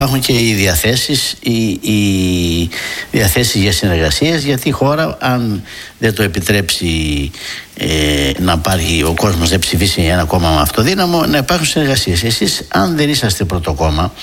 Υπάρχουν και οι διαθέσεις για συνεργασίες, γιατί η χώρα, αν δεν το επιτρέψει να υπάρχει ο κόσμος, δεν ψηφίσει ένα κόμμα με αυτοδύναμο, να υπάρχουν συνεργασίες. Εσείς, αν δεν είσαστε πρώτο κόμμα,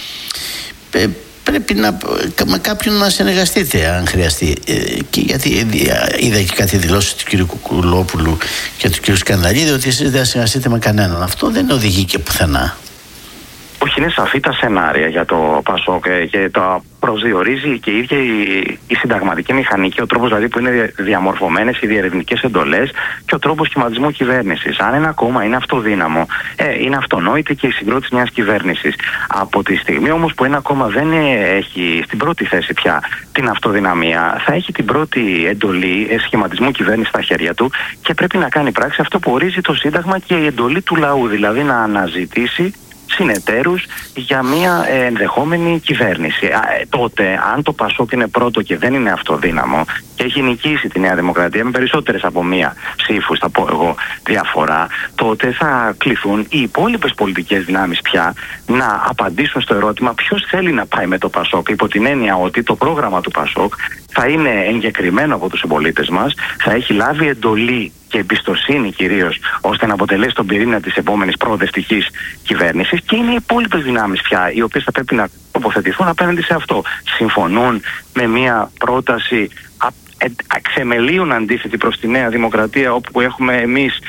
πρέπει με κάποιον να συνεργαστείτε αν χρειαστεί. Και γιατί είδα και κάτι δηλώσεις του κ. Κουκουλόπουλου και του κ. Σκανδαλίδη ότι εσείς δεν συνεργαστείτε με κανέναν. Αυτό δεν οδηγεί και πουθενά. Όχι, είναι σαφή τα σενάρια για το ΠΑΣΟΚ και το προσδιορίζει και η ίδια η συνταγματική μηχανική, ο τρόπος δηλαδή που είναι διαμορφωμένες οι διερευνητικές εντολές και ο τρόπος σχηματισμού κυβέρνησης. Αν ένα κόμμα είναι αυτοδύναμο, είναι αυτονόητη και η συγκρότηση μιας κυβέρνησης. Από τη στιγμή όμως που ένα κόμμα δεν έχει στην πρώτη θέση πια την αυτοδυναμία, θα έχει την πρώτη εντολή σχηματισμού κυβέρνησης στα χέρια του και πρέπει να κάνει πράξη αυτό που ορίζει το Σύνταγμα και η εντολή του λαού, δηλαδή να αναζητήσει συνεταίρους για μια ενδεχόμενη κυβέρνηση. Τότε, αν το ΠΑΣΟΚ είναι πρώτο και δεν είναι αυτοδύναμο και έχει νικήσει τη Νέα Δημοκρατία με περισσότερες από μία ψήφους, θα πω εγώ, διαφορά, τότε θα κληθούν οι υπόλοιπες πολιτικές δυνάμεις πια να απαντήσουν στο ερώτημα ποιος θέλει να πάει με το ΠΑΣΟΚ, υπό την έννοια ότι το πρόγραμμα του ΠΑΣΟΚ θα είναι εγκεκριμένο από τους συμπολίτες μας, θα έχει λάβει εντολή και εμπιστοσύνη κυρίως ώστε να αποτελέσει τον πυρήνα της επόμενης προοδευτικής κυβέρνησης, και είναι οι υπόλοιπες δυνάμεις πια οι οποίες θα πρέπει να τοποθετηθούν απέναντι σε αυτό. Συμφωνούν με μια πρόταση ξεμελίων αντίθετη προς τη Νέα Δημοκρατία, όπου έχουμε εμείς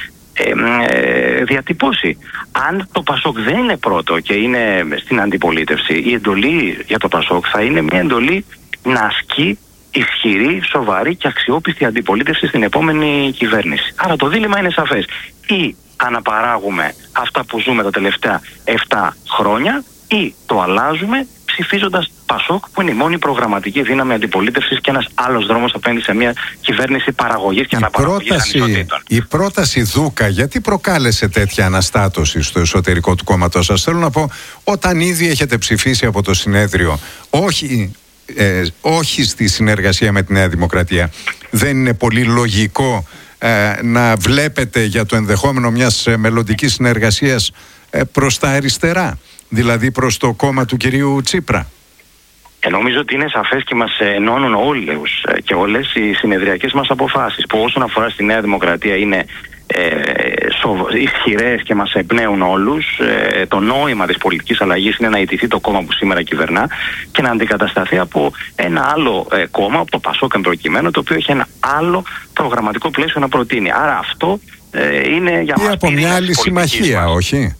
διατυπώσει. Αν το ΠΑΣΟΚ δεν είναι πρώτο και είναι στην αντιπολίτευση, η εντολή για το ΠΑΣΟΚ θα είναι μια εντολή να ασκεί ισχυρή, σοβαρή και αξιόπιστη αντιπολίτευση στην επόμενη κυβέρνηση. Άρα το δίλημμα είναι σαφές. Ή αναπαράγουμε αυτά που ζούμε τα τελευταία 7 χρόνια, ή το αλλάζουμε ψηφίζοντας ΠΑΣΟΚ, που είναι η μόνη προγραμματική δύναμη αντιπολίτευσης και ένας άλλος δρόμος απέναντι σε μια κυβέρνηση παραγωγής και αναπαραγωγής ανισοτήτων. Η πρόταση Δούκα γιατί προκάλεσε τέτοια αναστάτωση στο εσωτερικό του κόμματος σας? Θέλω να πω, όταν ήδη έχετε ψηφίσει από το συνέδριο όχι στη συνεργασία με τη Νέα Δημοκρατία, δεν είναι πολύ λογικό να βλέπετε για το ενδεχόμενο μιας μελλοντικής συνεργασίας προς τα αριστερά, δηλαδή προς το κόμμα του κυρίου Τσίπρα? Νομίζω ότι είναι σαφές και μας ενώνουν όλους και όλες οι συνεδριακές μας αποφάσεις, που όσον αφορά στη Νέα Δημοκρατία είναι ισχυρές και μας εμπνέουν όλους. Το νόημα της πολιτικής αλλαγής είναι να ιτηθεί το κόμμα που σήμερα κυβερνά και να αντικατασταθεί από ένα άλλο κόμμα, από το ΠΑΣΟΚ εν προκειμένου, το οποίο έχει ένα άλλο προγραμματικό πλαίσιο να προτείνει. Άρα αυτό είναι για μας από μια άλλη συμμαχία, μας. Όχι?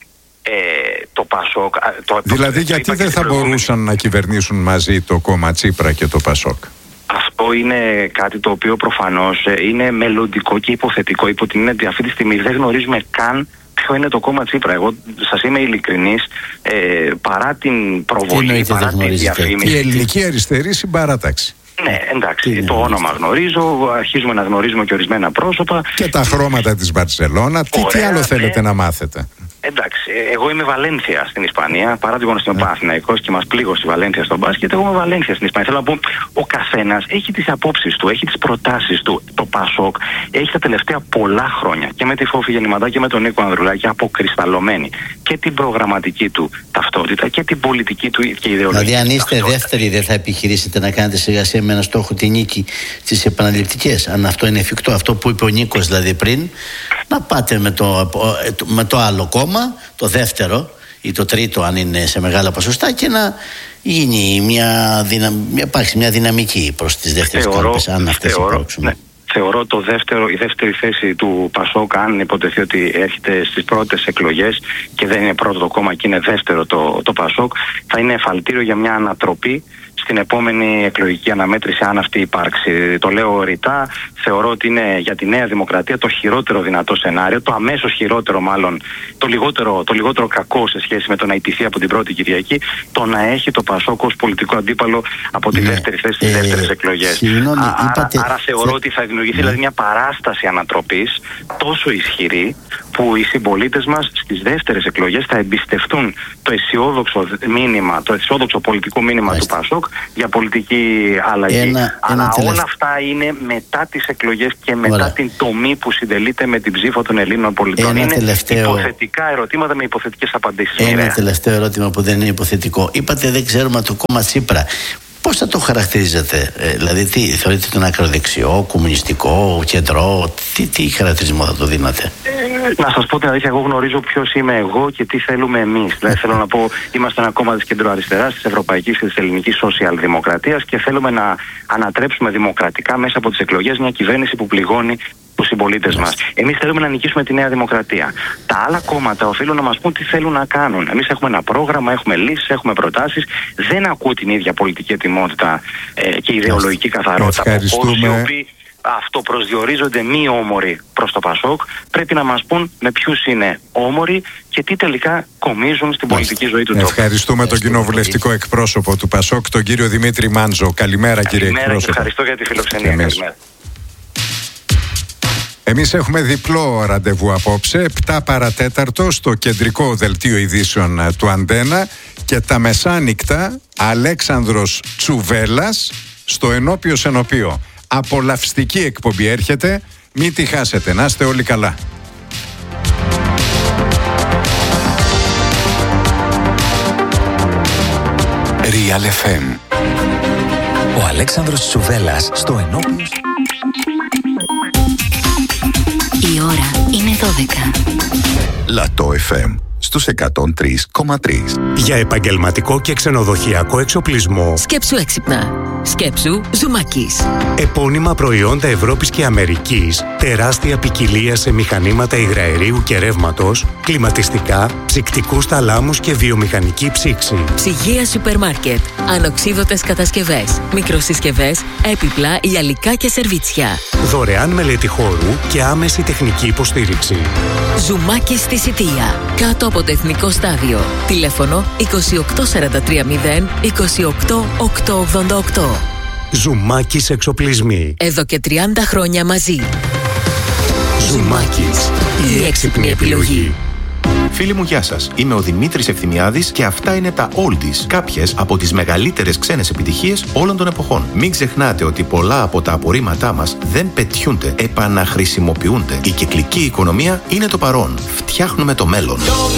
Το ΠΑΣΟΚ. Δηλαδή γιατί δεν θα μπορούσαν να κυβερνήσουν μαζί το κόμμα Τσίπρα και το ΠΑΣΟΚ? Αυτό είναι κάτι το οποίο προφανώς είναι μελλοντικό και υποθετικό, υπό την έννοια ότι αυτή τη στιγμή δεν γνωρίζουμε καν ποιο είναι το κόμμα Τσίπρα. Εγώ σας είμαι ειλικρινής, παρά την προβολή, παρά την διαφήμιση. Η ελληνική αριστερή συμπαράταξη. Ναι, εντάξει, το όνομα γνωρίζω, αρχίζουμε να γνωρίζουμε και ορισμένα πρόσωπα. Και τα χρώματα της Μπαρσελόνα. Τι άλλο θέλετε να μάθετε? Εντάξει, εγώ είμαι Βαλένθια στην Ισπανία, παρά το γεγονός ότι είμαι Παναθηναϊκός και μας πλήγω στη Βαλένθια στον μπάσκετ. Εγώ είμαι Βαλένθια στην Ισπανία. Θέλω να πω, ο καθένας έχει τις απόψεις του, έχει τις προτάσεις του. Το ΠΑΣΟΚ έχει τα τελευταία πολλά χρόνια και με τη Φόφη Γεννηματά και με τον Νίκο Ανδρουλάκη αποκρισταλωμένη και την προγραμματική του ταυτότητα και την πολιτική του και ιδεολογική. Δηλαδή, αν είστε δεύτεροι, δεν θα επιχειρήσετε να κάνετε συνεργασία με ένα στόχο τη νίκη στις επαναληπτικές? Αν αυτό είναι εφικτό, αυτό που είπε ο Νίκος δηλαδή πριν, να πάτε με το άλλο κόμμα, το δεύτερο ή το τρίτο αν είναι σε μεγάλα ποσοστά, και να γίνει υπάρξει μια δυναμική προς τις δεύτερες κάλπες, αν αυτές υπάρξουν. Ναι. Θεωρώ η δεύτερη θέση του ΠΑΣΟΚ, αν υποτεθεί ότι έρχεται στις πρώτες εκλογές και δεν είναι πρώτο το κόμμα και είναι δεύτερο το ΠΑΣΟΚ, θα είναι εφαλτήριο για μια ανατροπή στην επόμενη εκλογική αναμέτρηση, αν αυτή υπάρξει. Το λέω ρητά, θεωρώ ότι είναι για τη Νέα Δημοκρατία το χειρότερο δυνατό σενάριο, το αμέσως χειρότερο μάλλον, το λιγότερο κακό σε σχέση με το να ιτηθεί από την πρώτη Κυριακή, το να έχει το ΠΑΣΟΚ ως πολιτικό αντίπαλο από τη δεύτερη θέση στις δεύτερες εκλογές. Άρα θεωρώ ότι θα δημιουργηθεί δηλαδή μια παράσταση ανατροπής τόσο ισχυρή, που οι συμπολίτες μας στις δεύτερες εκλογές θα εμπιστευτούν το αισιόδοξο μήνυμα, το αισιόδοξο πολιτικό μήνυμα του ΠΑΣΟΚ για πολιτική αλλαγή. Αλλά όλα αυτά είναι μετά τις εκλογές και μετά την τομή που συντελείται με την ψήφο των Ελλήνων πολιτών. Είναι υποθετικά ερωτήματα με υποθετικές απαντήσεις. Ένα τελευταίο ερώτημα που δεν είναι υποθετικό. Είπατε δεν ξέρουμε το κόμμα Τσίπρα. Πώς θα το χαρακτηρίζετε, δηλαδή τι θεωρείτε τον ακροδεξιό, κομμουνιστικό, κεντρό, τι χαρακτηρισμό θα το δίνατε? Να σας πω την αλήθεια, εγώ γνωρίζω ποιος είμαι εγώ και τι θέλουμε εμείς. Δηλαδή θέλω να πω, είμαστε ένα κόμμα της κεντροαριστεράς, της ευρωπαϊκής και της ελληνικής σοσιαλδημοκρατίας και θέλουμε να ανατρέψουμε δημοκρατικά μέσα από τις εκλογές μια κυβέρνηση που πληγώνει τους συμπολίτες μας. Εμείς θέλουμε να νικήσουμε τη Νέα Δημοκρατία. Τα άλλα κόμματα οφείλουν να μας πούν τι θέλουν να κάνουν. Εμείς έχουμε ένα πρόγραμμα, έχουμε λύσεις, έχουμε προτάσεις. Δεν ακούω την ίδια πολιτική ετοιμότητα και ιδεολογική καθαρότητα από όσοι οι οποίοι αυτοπροσδιορίζονται μη όμοροι προς το ΠΑΣΟΚ. Πρέπει να μας πούν με ποιους είναι όμοροι και τι τελικά κομίζουν στην πολιτική ζωή του τόπου. Ευχαριστούμε τον κοινοβουλευτικό εκπρόσωπο του ΠΑΣΟΚ, τον κύριο Δημήτρη Μάντζο. Καλημέρα, κύριε εκπρόσωπο. Ευχαριστώ για τη φιλοξενία. Καλημέρα. Εμείς έχουμε διπλό ραντεβού απόψε, 7 παρατέταρτο στο κεντρικό δελτίο ειδήσεων του Αντένα και τα μεσάνυχτα Αλέξανδρος Τσουβέλλας στο Ενώπιος Ενωπείο. Απολαυστική εκπομπή έρχεται, μην τη χάσετε, να είστε όλοι καλά. Real FM. Ο Αλέξανδρος Τσουβέλλας στο Ενώπιος. Η ώρα είναι 12. Λατό FM στους 103,3. Για επαγγελματικό και ξενοδοχειακό εξοπλισμό. Σκέψου έξυπνα. Σκέψου Ζουμάκης. Επώνυμα προϊόντα Ευρώπης και Αμερικής. Τεράστια ποικιλία σε μηχανήματα υγραερίου και ρεύματος, κλιματιστικά, ψυκτικούς θαλάμους και βιομηχανική ψήξη. Ψυγεία σούπερ μάρκετ. Ανοξίδωτες κατασκευές. Μικροσυσκευές, έπιπλα, γυαλικά και σερβίτσια. Δωρεάν μελέτη χώρου και άμεση τεχνική υποστήριξη. Ζουμάκης στη Σιτία. Κάτω από το Εθνικό Στάδιο. Τηλέφωνο 28430 28888. Ζουμάκης Εξοπλισμοί. Εδώ και 30 χρόνια μαζί. Ζουμάκης. Η έξυπνη επιλογή. Φίλοι μου, γεια σας. Είμαι ο Δημήτρης Ευθυμιάδης και αυτά είναι τα Oldies, κάποιες από τις μεγαλύτερες ξένες επιτυχίες όλων των εποχών. Μην ξεχνάτε ότι πολλά από τα απορρίμματά μας δεν πετιούνται, επαναχρησιμοποιούνται. Η κυκλική οικονομία είναι το παρόν. Φτιάχνουμε το μέλλον.